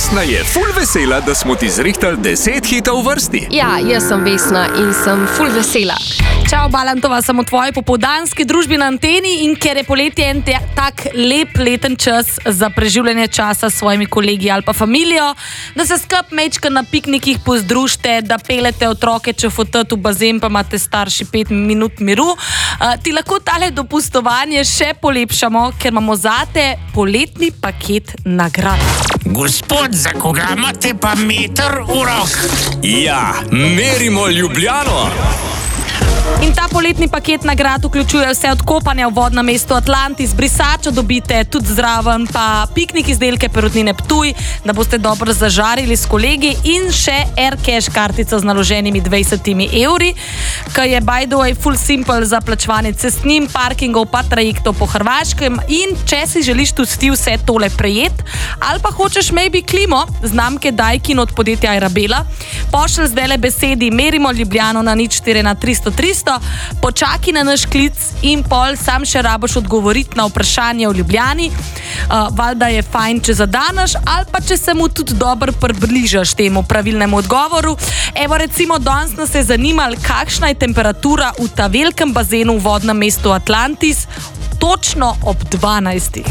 Vesna je ful vesela, da smo ti zrihtali 10 hitov v vrsti. Ja, jaz sem Vesna in sem ful vesela. Čau, Balantova, sem v tvoji popoldanski družbi na Anteni in ker je poletje en tak lep leten čas za preživljanje časa s svojimi kolegi ali pa familijo, da se skup mečka na piknikih pozdružite, da pelete otroke čefotat v bazen, pa imate starši 5 minut miru, ti lahko tale dopustovanje še polepšamo, ker imamo zate poletni paket nagrad. Gospod, za koga imate pa meter v rok? Ja, merimo Ljubljano! In ta poletni paket nagrad vključuje vse od kopanja v vodnem mestu Atlantis, brisačo dobite tudi zraven, pa piknik izdelke Perutnine Ptuj, da boste dobro zažarili s kolegi in še Air Cash kartico z naloženimi 20 evri, ki je by the way full simple za plačevanje cestnin, parkingov pa trajektov po Hrvaškem. In če si želiš tudi vse tole prejet, ali pa hočeš maybe klimo, znamke Daikin od podjetja Arabella, pošelj zdajle besedi merimo Ljubljano na 04 300, počaki na naš klic in pol sam še raboš odgovoriti na vprašanje o Ljubljani. Valjda je fajn, če zadaneš ali pa če se mu tudi dobro približaš temu pravilnemu odgovoru. Evo recimo, danes nas je zanimalo, kakšna je temperatura v ta velikem bazenu v vodnem mestu Atlantis točno ob 12.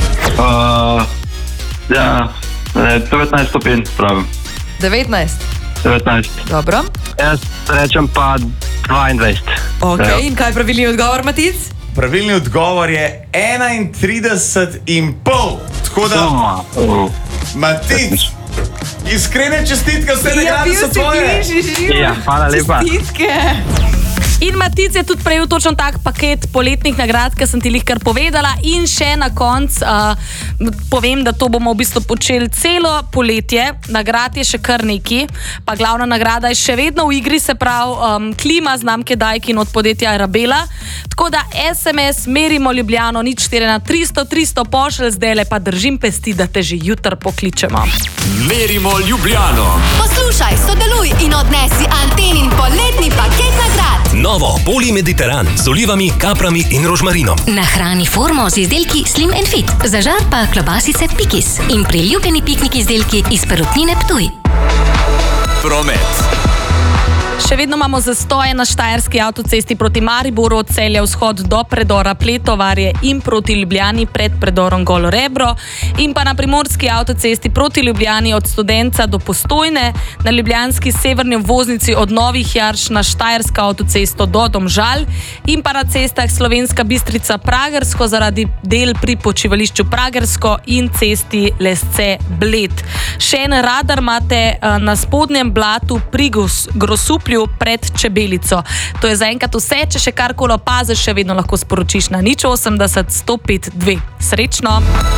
19 stopinj, pravim. 19. Dobro. Jaz rečem pa 22. Ok, in kaj je pravilni odgovor, Matic? Pravilni odgovor je 31,5. Tako da, Matic, iskrene čestitke, vse nagrade so tvoje. Ja, hvala lepa. Čestitke. In Matic je tudi prejel točno tak paket poletnih nagrad, ki sem ti jih kar povedala. In še na koncu povem, da to bomo v bistvu počeli celo poletje. Nagrad je še kar neki, pa glavna nagrada je še vedno v igri, se pravi klima znamke Daikin od podjetja Arabella. Tako da SMS merimo Ljubljano 04 300 pošelj zdajle, pa držim pesti, da te že jutri pokličemo. Merimo Ljubljano! Poslušaj, sodeluj in odnesi Antenin poletni paket nagrad. Novo Poli Mediteran z olivami, kaprami in rožmarinom. Nahrani formo z izdelki Slim & Fit. Zažar pa klobasice Pikis in priljubljeni piknik izdelki iz Perutnine Ptuj. Promet. Še vedno imamo zastoje na štajerski avtocesti proti Mariboru od Celja vzhod do predora Pletovarje in proti Ljubljani pred predorom Golo Rebro in pa na primorski avtocesti proti Ljubljani od Studenca do Postojne, na ljubljanski severni obvoznici od Novih Jarš na štajersko avtocesto do Domžal in pa na cestah Slovenska Bistrica Pragersko zaradi del pri počivališču Pragersko in cesti Lesce Bled. Še en radar imate na spodnjem blatu pri Grosuplju pred Čebelico. To je zaenkrat vse, če še karkoli opaziš, še vedno lahko sporočiš na 080 105 2. Srečno!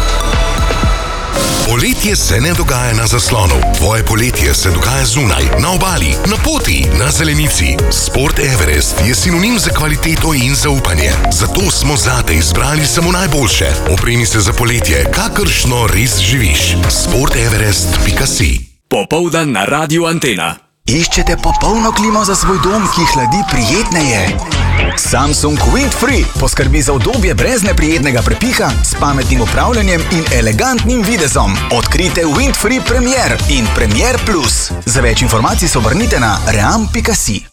Poletje se ne dogaja na zaslonu. Tvoje poletje se dogaja zunaj, na obali, na poti, na zelenici. Sport Everest je sinonim za kvaliteto in zaupanje. Zato smo zate izbrali samo najboljše. Opremi se za poletje, kakršno res živiš. sporteverest.si. Popoldan na Radiu Antena. Iščete popolno klimo za svoj dom, ki hladi prijetneje? Samsung Windfree poskrbi za udobje brez neprijetnega prepiha, s pametnim upravljanjem in elegantnim videzom. Odkrite Windfree Premier in Premier Plus. Za več informacij se obrnite na ream.si.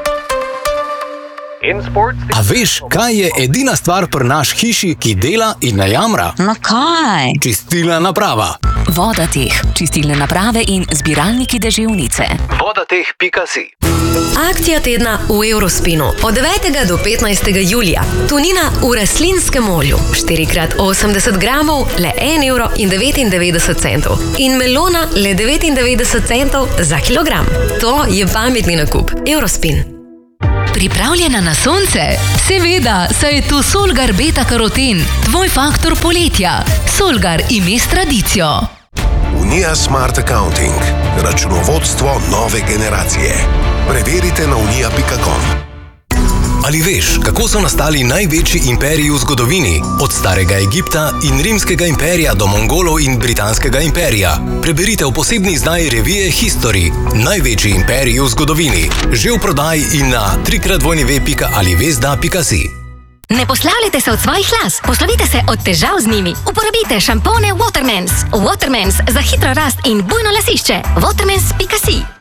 A veš, kaj je edina stvar pri naš hiši, ki dela in ne jamra? No kaj? Čistilna naprava. Vodateh, čistilne naprave in zbiralniki deževnice. Vodateh.si. Akcija tedna v Eurospinu od 9. do 15. julija. Tunina v rastlinskem olju 4x80 gramov le 1,99 evra in melona le 99 centov za kilogram. To je pametni nakup. Eurospin. Pripravljena na sonce? Seveda, saj je tu Solgar Beta Karoten, tvoj faktor poletja. Solgar ime s tradicijo. Unija Smart Accounting. Računovodstvo nove generacije. Preverite na unija.com. Ali veš, kako so nastali največji imperiji v zgodovini? Od starega Egipta in rimskega imperija do Mongolov in britanskega imperija. Preberite v posebni izdaji revije History. Največji imperiji v zgodovini. Že v prodaji in na www.alivesda.si. Ne poslavljajte se od svojih las, poslovite se od težav z njimi. Uporabite šampone Watermans. Watermans za hitro rast in bujno lasišče. Watermans.si